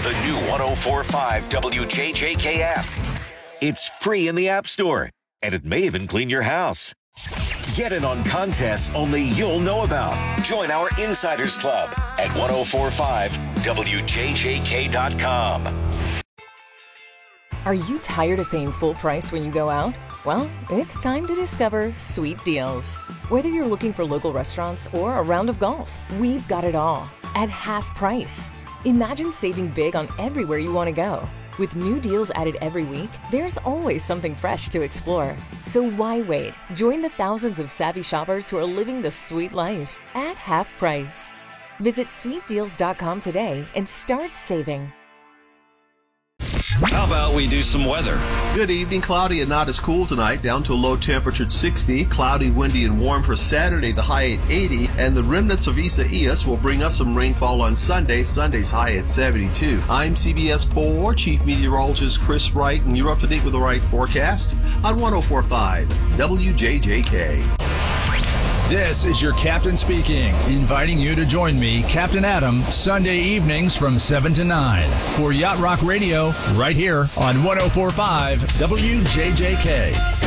The new 104.5 WJJK app. It's free in the App Store, and it may even clean your house. Get in on contests only you'll know about. Join our Insiders Club at 1045WJJK.com. Are you tired of paying full price when you go out? Well, it's time to discover Sweet Deals. Whether you're looking for local restaurants or a round of golf, we've got it all at half price. Imagine saving big on everywhere you want to go. With new deals added every week, there's always something fresh to explore. So why wait? Join the thousands of savvy shoppers who are living the sweet life at half price. Visit sweetdeals.com today and start saving. How about we do some weather? Good evening. Cloudy and not as cool tonight, down to a low temperature at 60. Cloudy, windy, and warm for Saturday, the high at 80. And the remnants of Isaias will bring us some rainfall on Sunday. Sunday's high at 72. I'm CBS 4 Chief Meteorologist Chris Wright, and you're up to date with the right forecast on 104.5 WJJK. This is your captain speaking, inviting you to join me, Captain Adam, Sunday evenings from 7 to 9 for Yacht Rock Radio, right here on 104.5 WJJK.